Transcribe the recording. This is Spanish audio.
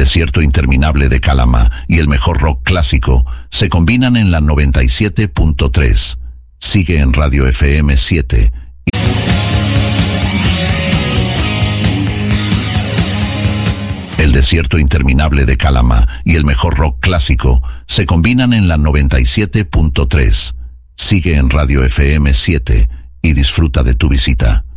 desierto interminable de Calama y el mejor rock clásico se combinan en la 97.3. Sigue en Radio FM 7. El desierto interminable de Calama y el mejor rock clásico se combinan en la 97.3. Sigue en Radio FM 7 y disfruta de tu visita.